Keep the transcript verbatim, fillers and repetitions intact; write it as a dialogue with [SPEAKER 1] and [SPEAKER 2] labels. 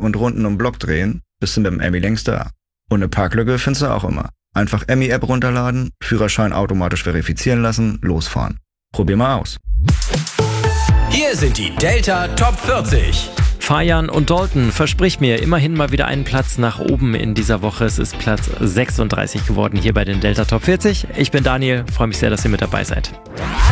[SPEAKER 1] und Runden um Block drehen, bist du mit dem Emmy längst da. Und eine Parklücke findest du auch immer. Einfach Emmy-App runterladen, Führerschein automatisch verifizieren lassen, losfahren. Probier mal aus.
[SPEAKER 2] Hier sind die Delta Top vierzig.
[SPEAKER 3] Fajan und Dalton verspricht mir immerhin mal wieder einen Platz nach oben in dieser Woche. Es ist Platz sechsunddreißig geworden hier bei den Delta Top vierzig. Ich bin Daniel, freue mich sehr, dass ihr mit dabei seid.